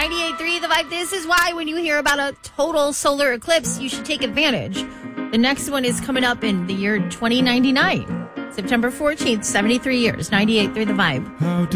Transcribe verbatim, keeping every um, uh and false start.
ninety-eight point three The Vibe. This is why when you hear about a total solar eclipse, you should take advantage. The next one is coming up in the year twenty ninety-nine. September fourteenth, seventy-three years. ninety-eight point three The Vibe.